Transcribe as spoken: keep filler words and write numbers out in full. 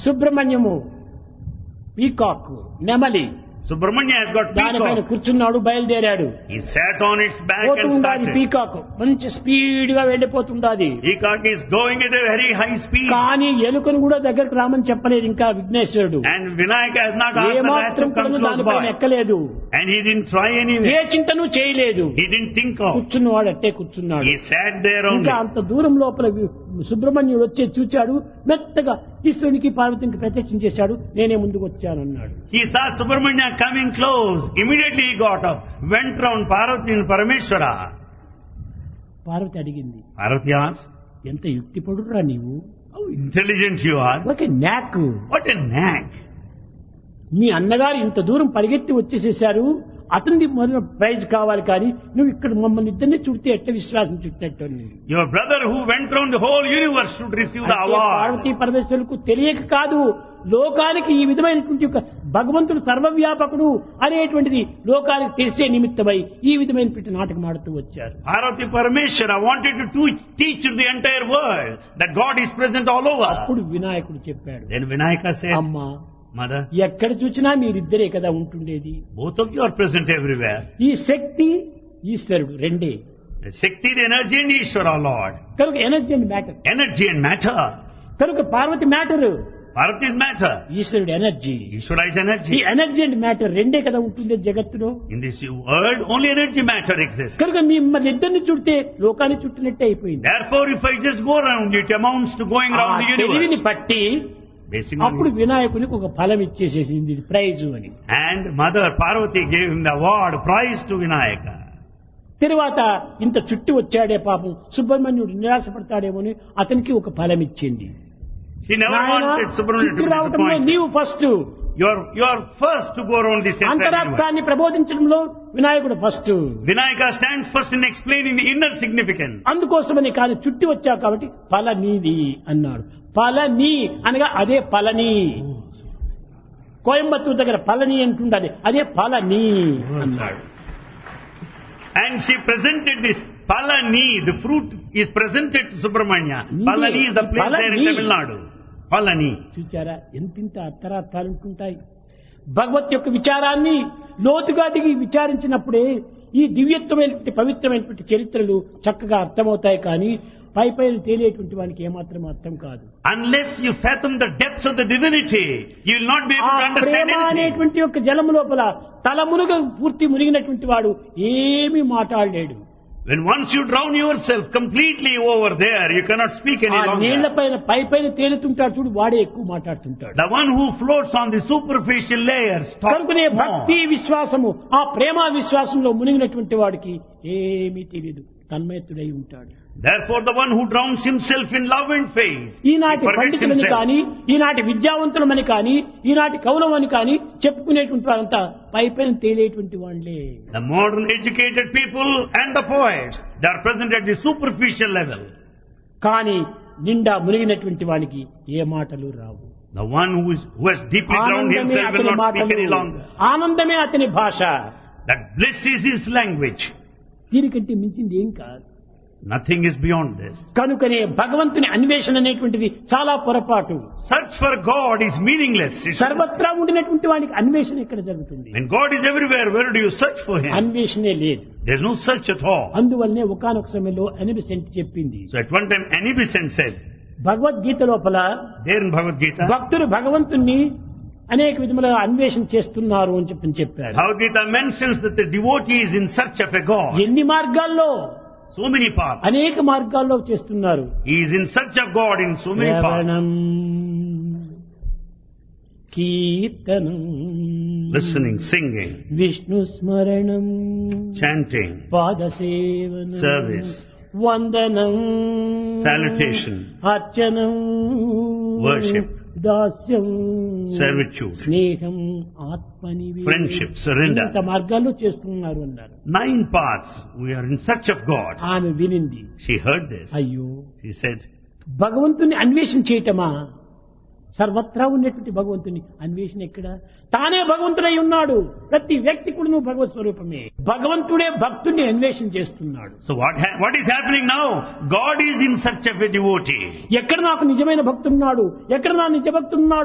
సుబ్రహ్మణ్యము peacock నెమలి Subramanya has got దానిపైన peacock. కూర్చున్నాడు, బయలుదేరాడు. He sat on its back and పోతుండాది started. Peacock, మంచి స్పీడ్ గా వెళ్లిపోతుండాది. Peacock is going at a very high speed. కానీ ఎలుకను కూడా దగ్గరకు రామని చెప్పలేదు ఇంకా విఘ్నేశ్వరుడు. And Vinayaka has not asked the rat ఏమాత్రం to come కూడా close దానిపైన by. ఎక్కలేదు, And he didn't try A anyway. చింతను చేయలేదు. He didn't think of. కూర్చున్నవాడు అట్టే కూర్చున్నాడు. He sat there only. ఇంకా అంత దూరం లోపల వి- సుబ్రహ్మణ్యుడు వచ్చి చూచాడు, మెత్తగా ఈశ్వరునికి పార్వతికి ప్రత్యక్షం చేశాడు, నేనే ముందుకు వచ్చానన్నాడు. He saw Subramanya coming close. Immediately he got up, went round Parvati and Parameshwara. Parvati అడిగింది, Parvati asked, ఎంత యుక్తిపడురా నీవు, how intelligent you are. ఒక నాక్, What a knack. మీ అన్నగారు ఇంత దూరం పరిగెత్తి వచ్చేసేశారు, అతనికి మొదలు ప్రైజ్ కావాలి, కానీ నువ్వు ఇక్కడ మమ్మల్ని ఇద్దరిని చుడితే ఎట్ట విశ్వాసం చుట్టినట్టు. Your brother who went round the whole universe should receive the అంటే award. పార్వతీ పరమేశ్వరులకు తెలియక కాదు, లోకానికి ఈ విధమైనటువంటి ఒక భగవంతుడు సర్వవ్యాపకుడు అనేటువంటిది లోకానికి తెలిసే నిమిత్తమై ఈ విధమైనటువంటి నాటకం ఆడుతూ వచ్చారు. Parvati Parameshwara wanted to teach, teach the entire world that God is present all over. అప్పుడు వినాయకుడు చెప్పాడు, Then Vinayaka said, అమ్మా Mother, ఎక్కడ చూసినా మీరిద్దరే కదా ఉంటుండేది, both of you are present everywhere. ఈ శక్తి ఈశ్వరుడు రెండే The Shakti, the energy and Ishvara, Lord. కనుక energy and matter, Energy and matter. కనుక Parvati matter, Parvati is matter. ఈశ్వరుడు ఎనర్జీ. Ishvara is ఈ energy. ఎనర్జీ అండ్ మ్యాటర్ రెండే కదా ఉంటుంది జగత్తులో. In this world, only energy matter exists. కనుక మిమ్మల్ని ఇద్దరిని చుడితే లోకాన్ని చుట్టినట్టే అయిపోయింది. Therefore, if I just go around, it amounts to going ఆ around the తెలివిని universe. పట్టి Basing అప్పుడు on it. వినాయకునికి ఒక ఫలం ఇచ్చేసేసింది, ఇది ప్రైజు అని. And Mother Parvati gave him the award, prize to Vinayaka. తర్వాత ఇంత చుట్టి వచ్చాడే పాపం సుబ్రహ్మణ్యుడు నిరాశపడతాడేమో అని అతనికి ఒక ఫలం ఇచ్చింది. She never నాయనా, wanted Subramanya to చుట్టి be రావటంలో disappointed. నీవు first, You are, you are first to go around this entire universe. అంతరాత్మాన్ని ప్రబోధించడంలో వినాయకుడు first. Vinayaka stands first in explaining the inner significance. అందుకోసమని కానీ చుట్టి వచ్చావు కాబట్టి ఫల నీది అన్నాడు. ఫల నీ అనగా అదే ఫలని. కోయంబత్తూరు దగ్గర ఫలని అంటుండది, అదే ఫలని అన్నాడు. And she presented this Palani, the fruit is presented to Subramanya. Palani is the place there in Palani. Tamil Nadu. Palani. చూచారా ఎంతింత అర్థరార్థాలు ఉంటుంటాయి. భగవత్ యొక్క విచారాన్ని లోతుగా దిగి విచారించినప్పుడే ఈ దివ్యత్వమైనటువంటి పవిత్రమైనటువంటి చరిత్రలు చక్కగా అర్థమవుతాయి, కానీ పై పై తేలేటువంటి వానికి ఏమాత్రం అర్థం కాదు. Unless you fathom the depths of the divinity, you will not be able to ఆ understand ప్రేమ anything. అనేటువంటి యొక్క జలము లోపల తల మునుగ పూర్తి మునిగినటువంటి వాడు ఏమీ మాట్లాడలేడు. When once you drown yourself completely over there, you cannot speak any ఆ నీళ్ల longer. పైన పై పైన తేలుతుంటాడు చూడు, వాడే ఎక్కువ మాట్లాడుతుంటాడు. The one who floats on the superficial layers talks కనుకనే more. భక్తి విశ్వాసము, ఆ ప్రేమ విశ్వాసంలో మునిగినటువంటి వాడికి ఏమీ తెలియదు, తన్మయత్తుడై ఉంటాడు. Therefore, the one who drowns himself in love and faith, ఈనాటి he forgets పండితులని himself. కానీ, ఈనాటి విద్యావంతులమని కానీ, ఈనాటి కవులమని కానీ చెప్పుకునేటువంటి వారంతా పై పైన తేలేటువంటి వాళ్ళే. The modern educated people and the poets, they are present at the superficial level. కానీ నిండా మునిగినటువంటి వానికి ఏ మాటలు రావు. The one who, is, who has deeply drowned ఆనందమే himself will అతని not speak మాటలు, any longer. ఆనందమే అతని భాష. That bliss is his language. దీనికంటే మించింది ఏం కాదు. Nothing is beyond this. కనుకనే భగవంతుని అన్వేషణ అనేటువంటిది చాలా పొరపాటు. Search for God is meaningless. It's- సర్వత్రా ఉండినటువంటి వానికి అన్వేషణ ఎక్కడ జరుగుతుంది? When God is everywhere, where do you search for Him? అన్వేషణే లేదు. There's no search at all. అందువల్లనే ఒకానొక సమయంలో అనిబిసెంట్ చెప్పింది, So at one time, Anibisent said, Bhagavad Gita లోపల there in Bhagavad Gita, భక్తులు భగవంతుణ్ణి అనేక విధములుగా అన్వేషణ చేస్తున్నారు అని చెప్పి చెప్పారు. Bhagavad Gita mentions that the devotee is in search of a God. ఎన్ని మార్గాల్లో, So many paths. అనేక మార్గాల్లో చేస్తున్నారు. He is in search of God in so many paths. శ్రవణం, కీర్తనం, Listening, singing, విష్ణు స్మరణం, chanting, పాదసేవనం, service, వందనం, salutation, అర్చనం, worship, దాస్యం, servitude, స్నేహం, ఆత్మనివేదనం, friendship, surrender. ఇంత మార్గాల్లో చేస్తున్నారు అన్నారు. Nine paths. We are in search of God. ఆమె వినింది, She heard this. అయ్యో She said, భగవంతుని అన్వేషణ చేయటమా, సర్వత్రా ఉన్నటువంటి భగవంతుని అన్వేషణ ఎక్కడ? తానే భగవంతుడై ఉన్నాడు. ప్రతి వ్యక్తి కూడా నువ్వు భగవత్ స్వరూపమే. భగవంతుడే భక్తుడిని అన్వేషణ చేస్తున్నాడు. so what, ha- what is happening now? God is in search of a devotee. ఎక్కడ నాకు నిజమైన భక్తున్నాడు, ఎక్కడ నా నిజ భక్తున్నాడు